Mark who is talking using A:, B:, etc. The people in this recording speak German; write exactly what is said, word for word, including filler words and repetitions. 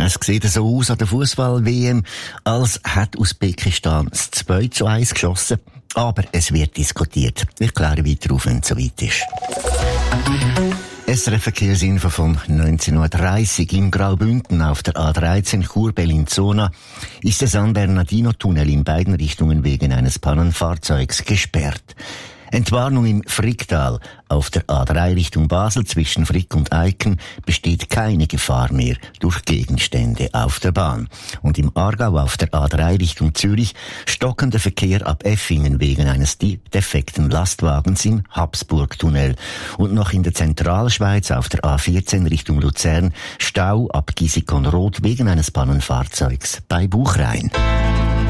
A: Es sieht so aus an der Fußball-W M, als hat Usbekistan das zwei zu eins geschossen. Aber es wird diskutiert. Ich kläre weiter auf, wenn es soweit ist. S R F-Verkehrsinfo von neunzehn Uhr dreißig. Im Graubünden auf der A dreizehn Chur-Bellinzona ist der San Bernardino-Tunnel in beiden Richtungen wegen eines Pannenfahrzeugs gesperrt. Entwarnung im Fricktal. Auf der A drei Richtung Basel zwischen Frick und Eiken besteht keine Gefahr mehr durch Gegenstände auf der Bahn. Und im Aargau auf der A drei Richtung Zürich stockender Verkehr ab Effingen wegen eines defekten Lastwagens im Habsburgtunnel. Und noch in der Zentralschweiz auf der A vierzehn Richtung Luzern Stau ab Gisikon-Roth wegen eines Pannenfahrzeugs bei Buchrein.